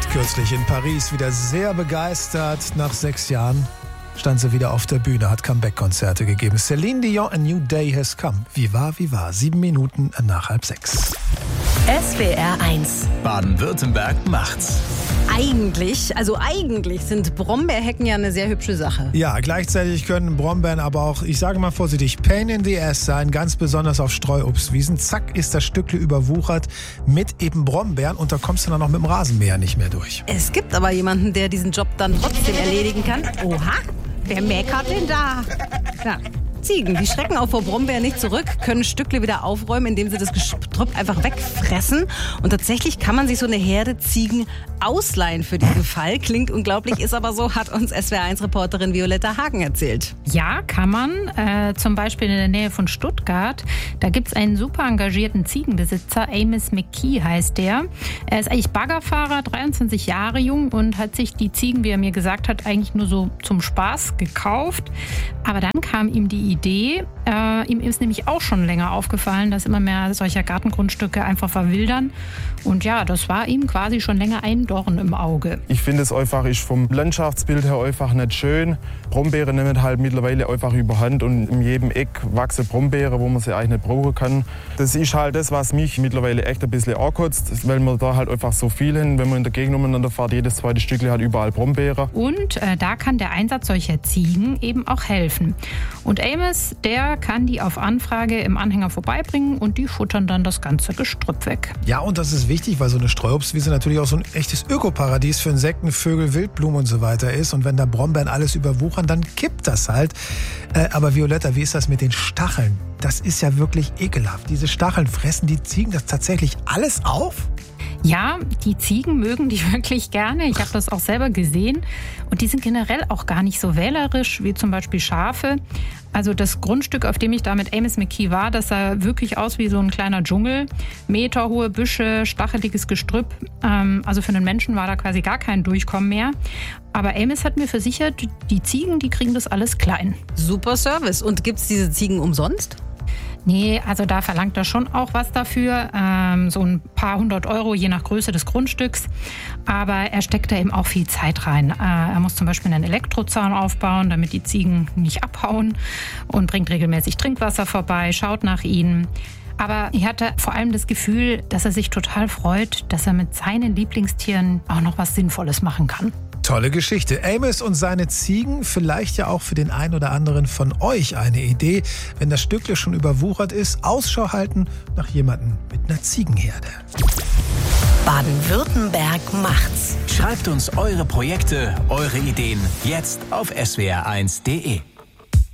kürzlich in Paris wieder sehr begeistert. Nach 6 Jahren stand sie wieder auf der Bühne, hat Comeback-Konzerte gegeben. Celine Dion, A New Day Has Come. Wie war, 7 Minuten nach 5:30. SWR 1. Baden-Württemberg macht's. Eigentlich sind Brombeerhecken ja eine sehr hübsche Sache. Ja, gleichzeitig können Brombeeren aber auch, ich sage mal vorsichtig, Pain in the Ass sein, ganz besonders auf Streuobstwiesen. Zack, ist das Stückle überwuchert mit eben Brombeeren und da kommst du dann noch mit dem Rasenmäher nicht mehr durch. Es gibt aber jemanden, der diesen Job dann trotzdem erledigen kann. Oha, wer meckert denn da? Ja. Ziegen, die schrecken auch vor Brombeeren nicht zurück, können Stückle wieder aufräumen, indem sie das Gestrüpp einfach wegfressen. Und tatsächlich kann man sich so eine Herde Ziegen ausleihen für diesen Fall. Klingt unglaublich, ist aber so, hat uns SWR1-Reporterin Violetta Hagen erzählt. Ja, kann man. Zum Beispiel in der Nähe von Stuttgart. Da gibt es einen super engagierten Ziegenbesitzer, Amos McKee heißt der. Er ist eigentlich Baggerfahrer, 23 Jahre jung und hat sich die Ziegen, wie er mir gesagt hat, eigentlich nur so zum Spaß gekauft. Aber dann kam ihm die Idee, ihm ist nämlich auch schon länger aufgefallen, dass immer mehr solcher Gartengrundstücke einfach verwildern. Und ja, das war ihm quasi schon länger ein Dorn im Auge. Ich finde es einfach ist vom Landschaftsbild her einfach nicht schön. Brombeeren nehmen halt mittlerweile einfach überhand und in jedem Eck wachsen Brombeeren, wo man sie eigentlich nicht brauchen kann. Das ist halt das, was mich mittlerweile echt ein bisschen ankotzt, weil man da halt einfach so viel hin, wenn man in der Gegend umeinander fährt, jedes zweite Stückchen hat überall Brombeeren. Und da kann der Einsatz solcher Ziegen eben auch helfen. Und Amos, der kann die auf Anfrage im Anhänger vorbeibringen und die futtern dann das ganze Gestrüpp weg. Ja, und das ist wichtig, weil so eine Streuobstwiese natürlich auch so ein echtes Ökoparadies für Insekten, Vögel, Wildblumen und so weiter ist. Und wenn da Brombeeren alles überwuchern, dann kippt das halt. Aber Violetta, wie ist das mit den Stacheln? Das ist ja wirklich ekelhaft. Diese Stacheln, fressen die Ziegen das tatsächlich alles auf? Ja, die Ziegen mögen die wirklich gerne. Ich habe das auch selber gesehen. Und die sind generell auch gar nicht so wählerisch wie zum Beispiel Schafe. Also das Grundstück, auf dem ich da mit Amos McKee war, das sah wirklich aus wie so ein kleiner Dschungel. Meterhohe Büsche, stacheliges Gestrüpp. Also für einen Menschen war da quasi gar kein Durchkommen mehr. Aber Amos hat mir versichert, die Ziegen, die kriegen das alles klein. Super Service. Und gibt's diese Ziegen umsonst? Nee, also da verlangt er schon auch was dafür, so ein paar 100 Euro je nach Größe des Grundstücks. Aber er steckt da eben auch viel Zeit rein. Er muss zum Beispiel einen Elektrozaun aufbauen, damit die Ziegen nicht abhauen und bringt regelmäßig Trinkwasser vorbei, schaut nach ihnen. Aber ich hatte vor allem das Gefühl, dass er sich total freut, dass er mit seinen Lieblingstieren auch noch was Sinnvolles machen kann. Tolle Geschichte. Amos und seine Ziegen, vielleicht ja auch für den einen oder anderen von euch eine Idee. Wenn das Stückle schon überwuchert ist, Ausschau halten nach jemandem mit einer Ziegenherde. Baden-Württemberg macht's. Schreibt uns eure Projekte, eure Ideen jetzt auf swr1.de.